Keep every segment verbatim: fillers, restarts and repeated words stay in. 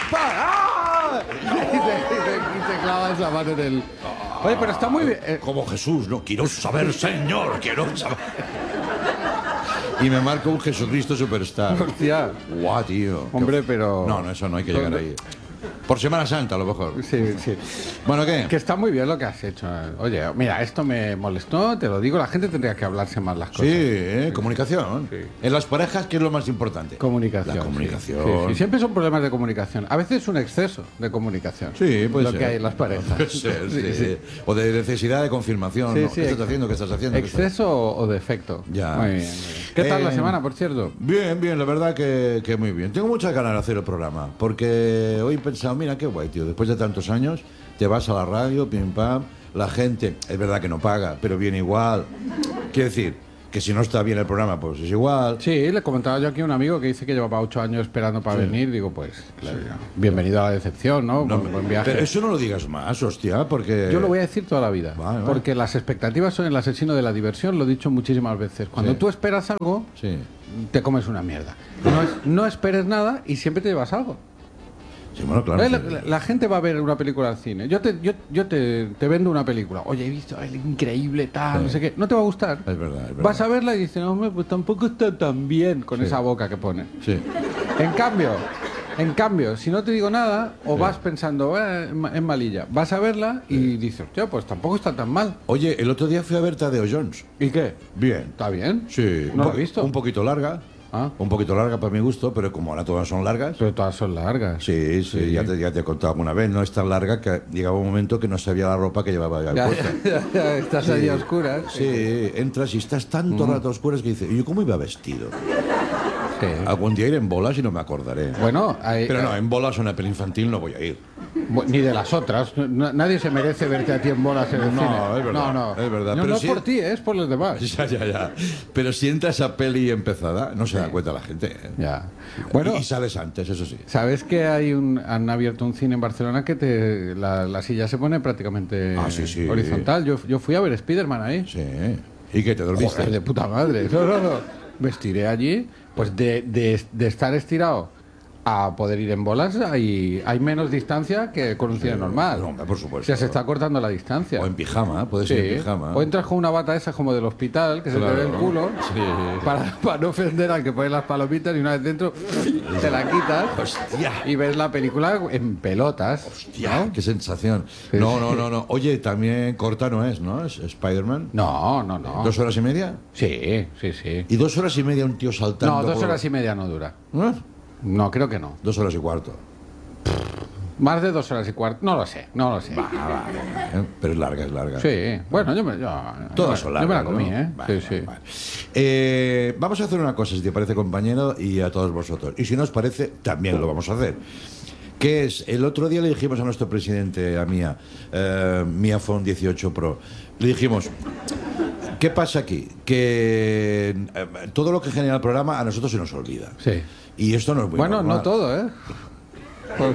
¡pa! ¡Ah! Y te, y te, y te clavas la mano en el... Oye, pero está muy bien. Eh, Como Jesús, no quiero saber, Señor, quiero saber. Y me marca un Jesucristo Superstar. Hostia. Guau, tío. Hombre, pero... No, no, eso no hay que llegar ahí. Por Semana Santa, a lo mejor. Sí, sí. Bueno, ¿qué? Que está muy bien lo que has hecho. Oye, mira, esto me molestó, te lo digo, la gente tendría que hablarse más las cosas. Sí, ¿eh? Comunicación. Sí. En las parejas, ¿qué es lo más importante? Comunicación. La comunicación. Sí, sí, sí. Siempre son problemas de comunicación. A veces un exceso de comunicación. Sí, puede lo ser. que hay en las parejas. Puede ser, sí, Sí, sí. O de necesidad de confirmación. Sí, ¿no? sí, ¿Qué estás ex- haciendo? ¿Qué estás haciendo? ¿Qué estás- ¿Exceso o, o defecto? Ya. Muy bien, muy bien. ¿Qué tal la Eh, semana, por cierto? Bien, bien, la verdad que, que muy bien. Tengo muchas ganas de hacer el programa, porque hoy he pensado, mira qué guay, tío, después de tantos años, te vas a la radio, pim pam, la gente, es verdad que no paga, pero viene igual. Quiero decir, que si no está bien el programa, pues es igual. Sí, le comentaba yo aquí a un amigo que dice que llevaba ocho años esperando para Sí. venir. Digo, pues, claro, bienvenido a la decepción, ¿no? No, buen, buen viaje. pero eso no lo digas más, hostia, porque... Yo lo voy a decir toda la vida. Vale, vale. Porque las expectativas son el asesino de la diversión, lo he dicho muchísimas veces. Cuando Sí. tú esperas algo, Sí. te comes una mierda. No, es- no esperes nada y siempre te llevas algo. Sí, bueno, claro. Eh, La, sí. la- la gente va a ver una película al cine. Yo te, yo, yo te, te vendo una película. Oye, he visto el increíble tal, Sí. no sé qué. No te va a gustar. Es verdad, es verdad. Vas a verla y dices, no, hombre, pues tampoco está tan bien con Sí. esa boca que pone. Sí. En cambio, en cambio, si no te digo nada, o Sí. vas pensando, eh, es ma- es malilla, vas a verla y dices, hostia, pues tampoco está tan mal. Oye, el otro día fui a ver Tadeo Jones. ¿Y qué? Bien. ¿Está bien? Sí. ¿No un lo po- he visto? Un poquito larga. Ah. Un poquito larga para mi gusto, pero como ahora todas son largas. Pero todas son largas. Sí, sí, Ya, te, ya te he contado alguna vez. No es tan larga que llegaba un momento que no sabía la ropa que llevaba ya Ya, puesta. ya, ya, estás ahí a oscuras. Sí, entras y estás tanto rato a oscuras que dices, ¿y yo cómo iba vestido? Sí. Algún día iré en bolas y no me acordaré. Bueno, hay- Pero no, en bolas a una peli infantil no voy a ir. Bu- Ni de las otras. No- nadie se merece verte a ti en bolas en el No, cine. es verdad, No, no. es verdad, No, pero no sí- por ti, es por los demás. Ya, ya, ya. Pero si entra esa peli empezada, no se da cuenta la gente. ¿eh? Ya. Bueno, Y, y sales antes, eso sí. ¿sabes que hay un, han abierto un cine en Barcelona que te, la, la silla se pone prácticamente Ah, sí, sí. horizontal? Yo, yo fui a ver Spiderman ahí. Sí. ¿Y qué te dormiste? Joder, de puta madre. No, no, no. Me estiré allí, pues de, de, de estar estirado a poder ir en bolas hay, hay menos distancia que con un cine normal. no, hombre, por supuesto. O sea, se está cortando la distancia. O en pijama, puedes Sí. ir en pijama. O entras con una bata esa como del hospital, que se te ve el Claro. culo, Sí. para, para no ofender al que pone las palomitas y una vez dentro te la quitas Hostia. y ves la película en pelotas. Hostia, ¿no? qué sensación. Sí, No, sí. no, no, no. Oye, también corta no es, ¿no? Es Spider-Man. No, no, no. ¿Dos horas y media? Sí, sí, sí. ¿Y dos horas y media un tío saltando? No, dos por- horas y media no dura. ¿Eh? No, creo que no. Dos horas y cuarto. Más de dos horas y cuarto. No lo sé, no lo sé. ¿eh? Pero es larga, es larga. Sí, bueno, yo me, yo, Todas yo, son me- yo me la largas, comí, ¿no? ¿eh? Vale, sí, sí. vale. Eh, vamos a hacer una cosa, si te parece, compañero, y a todos vosotros. Y si no os parece, también lo vamos a hacer. Que es, el otro día le dijimos a nuestro presidente, a Mía, eh, Mía Phone dieciocho Pro, le dijimos, ¿qué pasa aquí? Que eh, todo lo que genera el programa a nosotros se nos olvida. Sí. Y esto no es muy Bueno, normal. no todo, ¿eh? Por-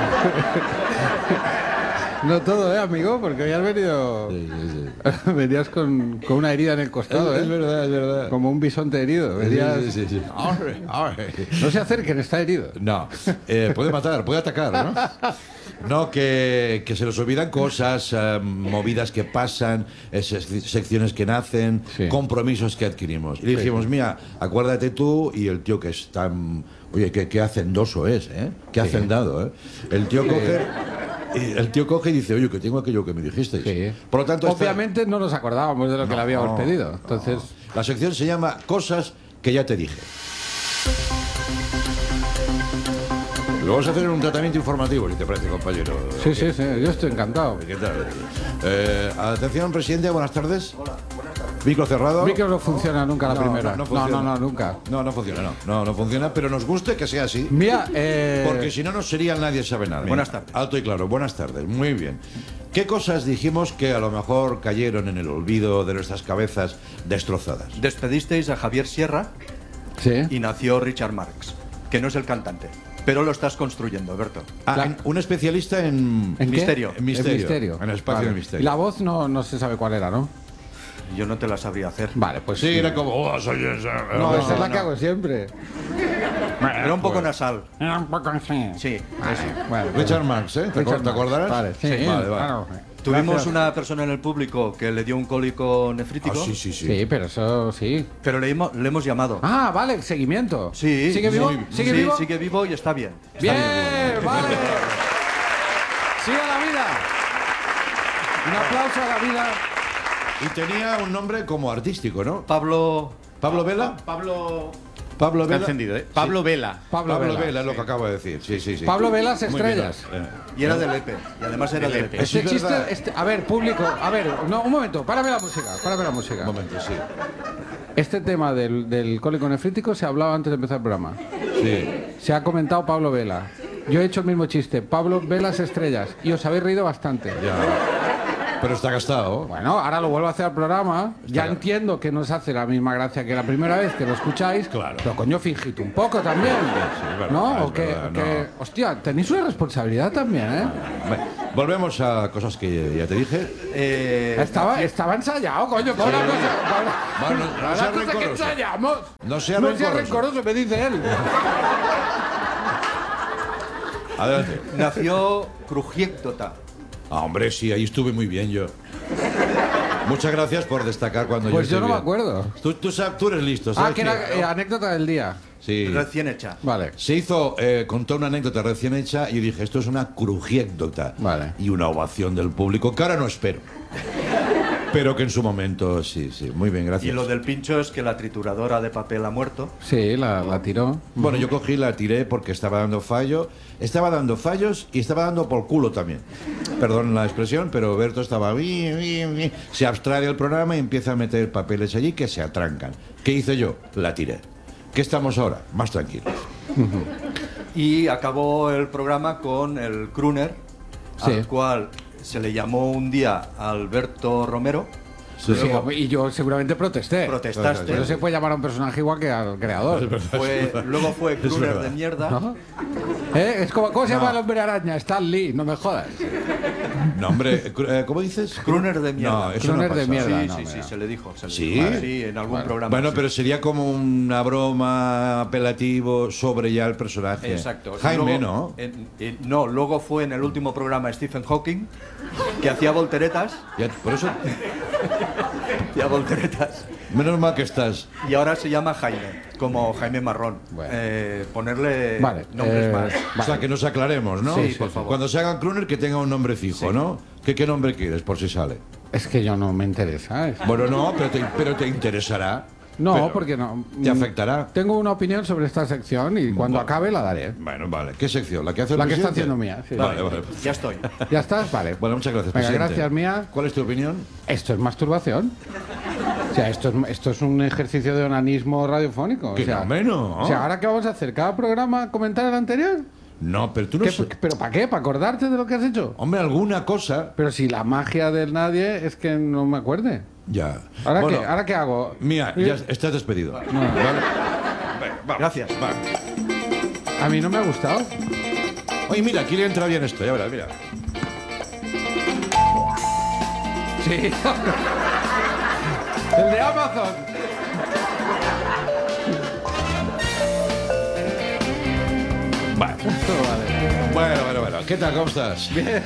No todo, ¿eh, amigo? Porque hoy has venido... Sí, sí, sí. Venías con, con una herida en el costado, Es, ¿eh? es verdad, es verdad. Como un bisonte herido. Venías... Sí, sí, sí, sí. Arre, arre. No se acerquen, está herido. No, eh, puede matar, puede atacar, ¿no? No, que, que se nos olvidan cosas, eh, movidas que pasan, eh, sec- secciones que nacen, Sí. compromisos que adquirimos. Y le Sí. dijimos, mira, acuérdate tú y el tío que es tan... Oye, qué, qué hacendoso es, ¿eh? Qué hacendado, ¿eh? El tío coge... y El tío coge y dice, oye, que tengo aquello que me dijisteis. Sí. Por lo tanto, esta- Obviamente no nos acordábamos de lo que le habíamos No, pedido. Entonces, la sección se llama Cosas que ya te dije. Lo vamos a hacer en un tratamiento informativo, si te parece, compañero. sí, sí, sí, yo estoy encantado. ¿Qué tal? Eh, atención, presidente, buenas tardes. Hola, buenas tardes. Micro cerrado. Micro no funciona nunca la No, primera. no, no No, funciona. no, no, nunca. No, no funciona, no. No, no funciona, pero nos gusta que sea así. Mira, eh... Porque si no, no sería el Nadie Sabe Nada. Buenas tardes. Alto y claro, buenas tardes. Muy bien. ¿Qué cosas dijimos que a lo mejor cayeron en el olvido de nuestras cabezas destrozadas? Despedisteis a Javier Sierra Sí. y nació Richard Marx, que no es el cantante, pero lo estás construyendo, Berto. Ah, La- en- un especialista en... ¿En qué? Misterio. En misterio. En misterio. En el espacio Vale. del misterio. Y la voz no, no se sabe cuál era, ¿no? Yo no te la sabría hacer. Vale, pues Sí, era como... Oh, soy esa. No, esa es la no. que hago siempre. Era un poco nasal. Era un poco así. Sí, Vale, eso. bueno, Richard Marx, ¿eh? ¿Te, Richard te acordarás? Vale, sí, vale, vale. claro. Tuvimos Gracias. una persona en el público que le dio un cólico Ah, nefrítico, sí, sí, sí. Sí, pero eso sí. pero le, hemos- le hemos llamado. Ah, vale, seguimiento. Sí, ¿Sigue vivo? sí, ¿Sigue sí, vivo? sigue vivo y está bien. Está Bien, vale. Sigue la vida. Un aplauso a la vida. Y tenía un nombre como artístico, ¿no? Pablo. ¿Pablo Vela? Pablo. Pablo Está Vela. encendido, ¿eh? Pablo Vela. Pablo, Pablo Vela. Vela, es lo que acabo de decir. Sí, sí, sí. Pablo Velas Muy bien. Estrellas. Eh, Y era de Lepe. Y además era de De Lepe. Lepe. Eso Este es verdad. chiste, este- a ver, público, a ver, no, un momento, párame la música, párame la música. Un momento, sí. Este tema del, del cólico nefrítico se ha hablado antes de empezar el programa. Sí. Se ha comentado Pablo Vela. Yo he hecho el mismo chiste, Pablo Velas Estrellas, y os habéis reído bastante. Ya. Pero está gastado. Bueno, ahora lo vuelvo a hacer al programa. Ya Está- entiendo que no os hace la misma gracia que la primera vez que lo escucháis. Claro. Pero coño, fingid un poco también. es verdad, ¿No? es O que, verdad, o que- no. hostia, tenéis una responsabilidad también, ¿eh? Bueno, volvemos a cosas que ya te dije. Eh, Estaba, estaba ensayado, coño, para una cosa, para- Bueno, no para sea una cosa que rencoroso. ensayamos. No sea no rencoroso. rencoroso, me dice él. Adelante. nació Crujiéctota. Ah, hombre, sí, ahí estuve muy bien yo. Muchas gracias por destacar cuando Pues yo yo estoy no me bien. acuerdo. Tú, tú, sab- tú eres listo, Ah, ¿sabes? que era eh, anécdota del día. Sí. Recién hecha. Vale. Se hizo, eh, contó una anécdota recién hecha y yo dije, esto es una crujiécdota. Vale. Y una ovación del público, que ahora no espero. Pero que en su momento, sí, sí. Muy bien, Y gracias. lo del pincho es que la trituradora de papel ha muerto. Sí, la, la tiró. Bueno, yo cogí, la tiré porque estaba dando fallo. Estaba dando fallos y estaba dando por culo también. Perdón la expresión, pero Berto estaba... "Bi, bi, bi". Se abstrae el programa y empieza a meter papeles allí que se atrancan. ¿Qué hice yo? La tiré. ¿Qué estamos ahora? Más tranquilos. Y acabó el programa con el crooner, Sí. al cual se le llamó un día Alberto Romero. Sí, Luego y yo seguramente protesté. protestaste. Pero se puede llamar a un personaje igual que al creador. Fue- luego fue crooner verdad. de mierda. ¿No? ¿Eh? Es como, ¿cómo se llama el hombre araña? Stan Lee, no me jodas. No, hombre, cru- eh, ¿cómo dices? Crooner de mierda. No, eso Crooner no de pasa. mierda. Sí, no, sí, mira. sí, se le dijo. Se le ¿Sí? dijo. Vale. Sí, en algún Vale. programa. Bueno, sí. pero sería como una broma apelativo sobre ya el personaje. Exacto. Jaime, Luego- ¿no? en- en- no, luego fue en el último programa Stephen Hawking, que hacía volteretas. Ya, por eso, Hacía volteretas. menos mal que estás. Y ahora se llama Jaime, como Jaime Marrón. Bueno. Eh, ponerle Vale, nombres eh, más. O sea, que nos aclaremos, ¿no? Sí, por favor. Cuando se haga crooner, que tenga un nombre fijo, Sí. ¿no? ¿Qué, ¿Qué nombre quieres, por si sale? Es que yo no me interesa. es- Bueno, no, pero te, pero te interesará. No, Pero porque no. ¿Te afectará? Tengo una opinión sobre esta sección y cuando acabe la daré. Bueno, vale. ¿Qué sección? ¿La que hace el La que está presidente? haciendo mía. sí. Vale, vale. Ya estoy. ¿Ya estás? Vale. Bueno, muchas gracias, Venga, presidente. gracias, Mía. ¿Cuál es tu opinión? Esto es masturbación. O sea, esto es, esto es un ejercicio de onanismo radiofónico. O Que sea, no, menos. O sea, ¿ahora qué vamos a hacer? ¿Cada programa comentar el anterior? No, pero tú no ¿Qué- sé- ¿Pero para qué? ¿Para acordarte de lo que has hecho? Hombre, alguna cosa. Pero si la magia del nadie es que no me acuerde. Ya. ¿Ahora, Bueno, qué? ¿Ahora qué hago? Mía, ya estás despedido. Vale. Venga, vamos. Gracias. Va. A mí no me ha gustado. Oye, mira, aquí le entra bien esto, ya verás, mira. Sí. El de Amazon. Vale. Vale. Bueno, bueno, bueno. ¿Qué tal? ¿Cómo estás? Bien.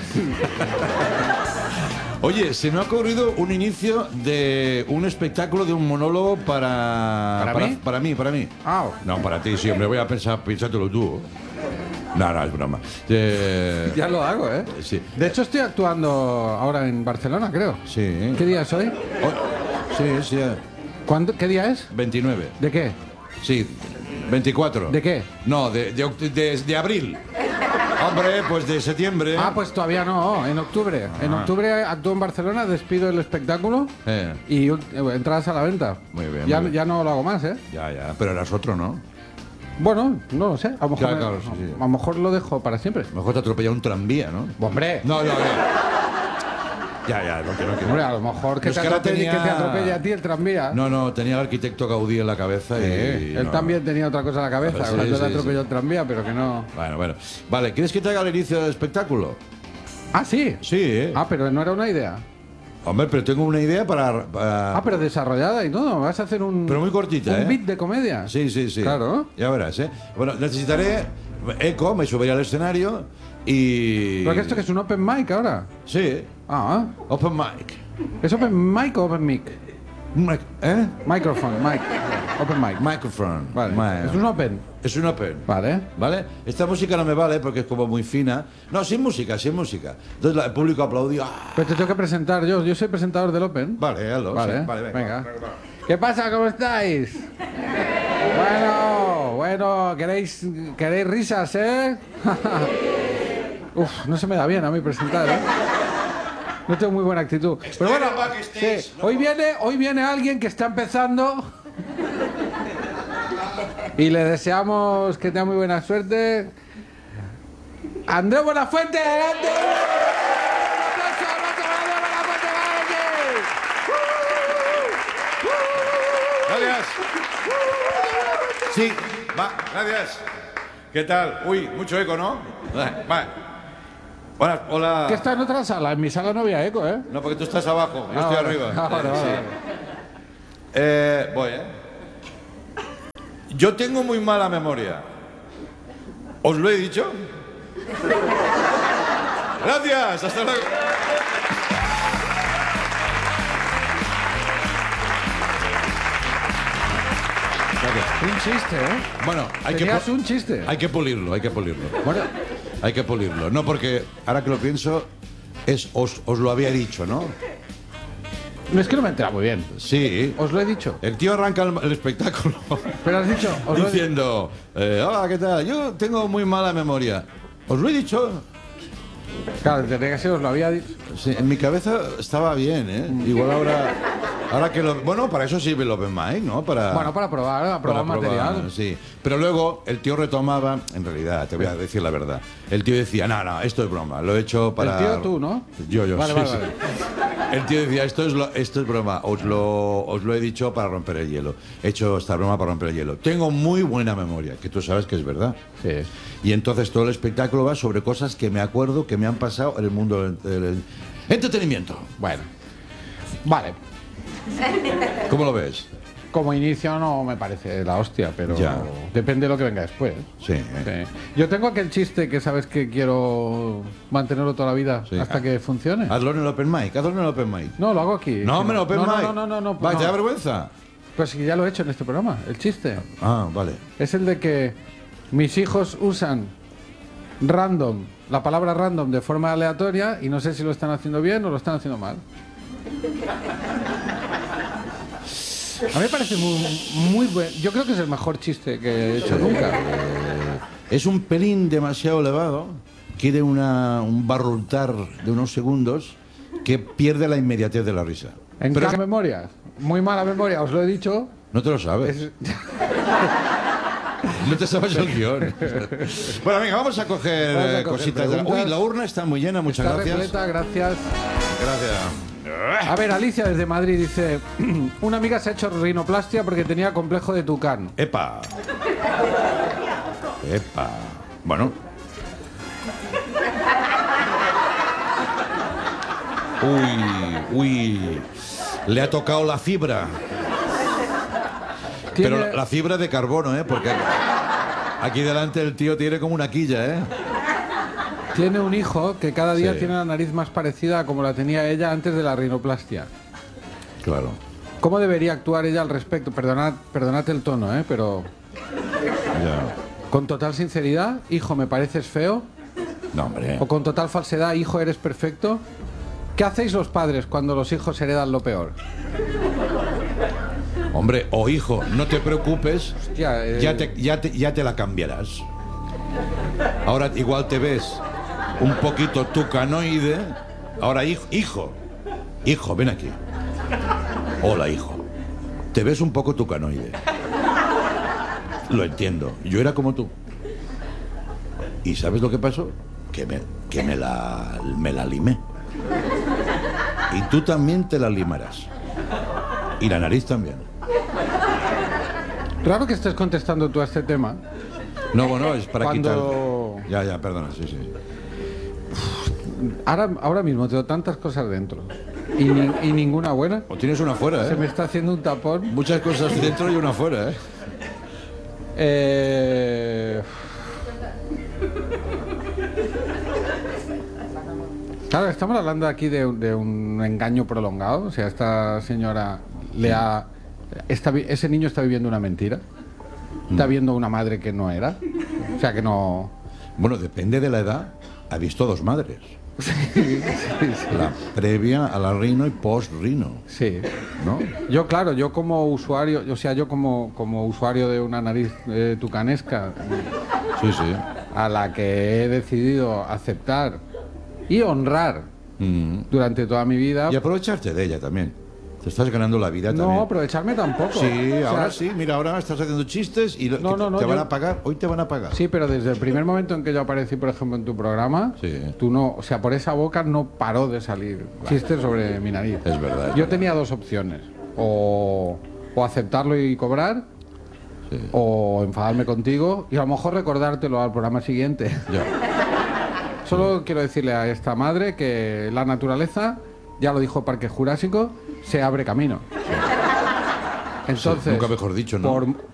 Oye, se me ha ocurrido un inicio de un espectáculo, de un monólogo para... ¿Para mí? Para mí, para mí. Ah, No, para ti, sí, hombre, voy a pensar, pensártelo tú. No, no, es broma. Eh, ya lo hago, ¿eh? Sí. De hecho, estoy actuando ahora en Barcelona, creo. Sí. ¿Qué día es hoy? Oh, sí, sí, eh, ¿Cuándo? ¿Qué día es? veintinueve. ¿De qué? Sí, veinticuatro. ¿De qué? No, de, de, oct- de- de abril. Hombre, pues de septiembre. Ah, pues todavía no, en octubre. En octubre actúo en Barcelona, despido el espectáculo Eh, y eh, entradas a la venta. Muy bien, Ya, muy bien. ya no lo hago más, ¿eh? ya, ya, pero eras otro, ¿no? Bueno, no lo sé. A lo mejor, Claro, me- claro, sí, sí. a lo mejor lo dejo para siempre. Mejor te atropella un tranvía, ¿no? Hombre, No, no, no. Ya, ya, no quiero, no quiero. hombre, a lo mejor que Es te, que ahora atropelle, tenía- que te atropelle a ti el tranvía. No, no, tenía el arquitecto Gaudí en la cabeza y... Sí, él no. también tenía otra cosa en la cabeza, Sí, cuando sí, le atropelló sí. el tranvía, pero que no. Bueno, bueno. Vale, ¿quieres que te haga el inicio del espectáculo? Ah, sí. Sí, ¿eh? Ah, pero no era una idea. Hombre, pero tengo una idea para... para- Ah, pero desarrollada y todo. Vas a hacer un. Pero muy cortita, un ¿eh? beat de comedia. Sí, sí, sí. Claro. Ya verás, ¿eh? Bueno, necesitaré eco, me subiré al escenario y... ¿Pero que esto que es un open mic ahora? Sí, Ah, open mic. ¿es open mic o open mic? Mic- ¿Eh? Microphone, mic. Open mic. Microphone. Vale. Mi- Es un open. Es un open. Vale. ¿Vale? Esta música no me vale porque es como muy fina. No, sin música, sin música. Entonces la- el público aplaudió. ¡Ah! Pero te tengo que presentar yo. Yo soy presentador del open. Vale, hazlo. Vale, sí. Vale, venga. venga. ¿Qué pasa? ¿Cómo estáis? Bueno, bueno, ¿queréis, queréis risas, eh? Uf, no se me da bien a mí presentar, ¿eh? No tengo muy buena actitud. Pero bueno, en el backstage, sí, ¿no? hoy viene, hoy viene alguien que está empezando y le deseamos que tenga muy buena suerte. Andrés Buenafuente, adelante. Un aplauso, un aplauso para Andrés Buenafuente, vale. Gracias. Sí, va, gracias. ¿Qué tal? Uy, mucho eco, ¿no? Va. Hola, hola. Que está en otra sala, en mi sala no había eco, ¿eh? No, porque tú estás abajo, yo Ah, estoy vale. arriba. Ah, vale, vale, Sí. vale. Eh, voy, ¿eh? Yo tengo muy mala memoria. ¿Os lo he dicho? Gracias, hasta luego. Un chiste, ¿eh? Bueno, hay que, Tenías pu- un chiste. hay que pulirlo, hay que pulirlo. Bueno, Hay que pulirlo. No, porque ahora que lo pienso, es os, os lo había dicho, ¿no? no es que no me entera muy bien. Sí. Os lo he dicho. El tío arranca el, el espectáculo Pero has dicho, os lo he dicho. diciendo, eh, hola, ¿qué tal? Yo tengo muy mala memoria. ¿Os lo he dicho? Claro, tendría que ser, os lo había dicho. Sí, en mi cabeza estaba bien, ¿eh? Igual ahora... Ahora que lo... Bueno, para eso sirve el Open Mic, ¿no? Para... Bueno, para probar, para probar Para probar, material. sí. Pero luego el tío retomaba, en realidad, te voy a decir la verdad. El tío decía, no, no, esto es broma, lo he hecho para... El tío tú, ¿no? Yo, yo, Vale, sí, vale, sí. vale. El tío decía, esto es, lo- esto es broma, os lo, os lo he dicho para romper el hielo. He hecho esta broma para romper el hielo. Tengo muy buena memoria, que tú sabes que es verdad. Sí. Y entonces todo el espectáculo va sobre cosas que me acuerdo que me han pasado en el mundo del, del entretenimiento. Bueno. Vale. ¿Cómo lo ves? Como inicio no me parece la hostia, pero Ya. depende de lo que venga después. Sí. ¿eh? Sí. Yo tengo aquel chiste que sabes que quiero mantenerlo toda la vida Sí. hasta que funcione. Hazlo en el Open Mic, hazlo en el Open Mic. No, lo hago aquí. No, Si hombre, Open no, Mic. no, no, no, no, Va, no. ¿te da vergüenza? Pues sí, ya lo he hecho en este programa, el chiste. Ah, vale. Es el de que mis hijos usan random, la palabra random de forma aleatoria y no sé si lo están haciendo bien o lo están haciendo mal. A mí me parece muy, muy buen. Yo creo que es el mejor chiste que he hecho nunca. Es un pelín demasiado elevado, quiere una, un barruntar de unos segundos que pierde la inmediatez de la risa. En Pero cada memoria, muy mala memoria, os lo he dicho. no te lo sabes. Es- No te sabes el guión. Bueno, venga, vamos a coger, Vamos a eh, coger cositas. de la- preguntas. Uy, la urna está muy llena, muchas Está gracias. repleta, gracias. Gracias. A ver, Alicia desde Madrid dice: una amiga se ha hecho rinoplastia porque tenía complejo de tucán. Epa. Epa. Bueno. Uy, uy. Le ha tocado la fibra. Tiene- Pero la fibra de carbono, ¿eh? Porque aquí delante el tío tiene como una quilla, ¿eh? Tiene un hijo que cada día Sí. tiene la nariz más parecida a como la tenía ella antes de la rinoplastia. Claro. ¿Cómo debería actuar ella al respecto? Perdonad, perdonad el tono, ¿eh? Pero Ya. con total sinceridad, hijo, me pareces feo. No, hombre. O con total falsedad, hijo, eres perfecto. ¿Qué hacéis los padres cuando los hijos heredan lo peor? Hombre, o hijo, no te preocupes. Hostia, eh, Ya te, ya, te, ya te la cambiarás. Ahora igual te ves un poquito tucanoide. Ahora, hijo, hijo, hijo, ven aquí. Hola, hijo. Te ves un poco tucanoide. Lo entiendo. Yo era como tú. ¿Y sabes lo que pasó? Que me, que me la, me la limé. Y tú también te la limarás. Y la nariz también. Raro que estés contestando tú a este tema. No, bueno, es para Cuando- quitar. Ya, ya, perdona, sí, sí. Ahora, ahora mismo tengo tantas cosas dentro. Y, ni- y ninguna buena. O tienes una fuera, Se me ¿eh? está haciendo un tapón. Muchas cosas dentro y una fuera, ¿eh? Eh... Claro, estamos hablando aquí de, un- de un engaño prolongado. O sea, esta señora le ha... está vi- ese niño está viviendo una mentira. Está viendo una madre que no era. O sea, que no... Bueno, depende de la edad. Ha visto dos madres. La previa a la Rino y post-Rino, Sí. ¿no? Yo, claro, yo como usuario, o sea, yo como, como usuario de una nariz eh, tucanesca, Sí, sí. a la que he decidido aceptar y honrar Mm. durante toda mi vida. Y aprovecharte de ella también. Te estás ganando la vida también. No, aprovecharme tampoco. Sí, O sea, ahora sí. Mira, ahora estás haciendo chistes y lo- No, que no, no, te van yo- a pagar. Hoy te van a pagar. Sí, pero desde el primer momento en que yo aparecí, por ejemplo, en tu programa, Sí. tú no, o sea, por esa boca no paró de salir chistes sobre mi nariz. Es verdad, es Yo verdad. tenía dos opciones, o, o aceptarlo y cobrar, Sí. o enfadarme contigo y a lo mejor recordártelo al programa siguiente. Ya. Solo quiero decirle a esta madre que la naturaleza, ya lo dijo Parque Jurásico, se abre camino. Entonces, nunca mejor dicho, ¿no? por,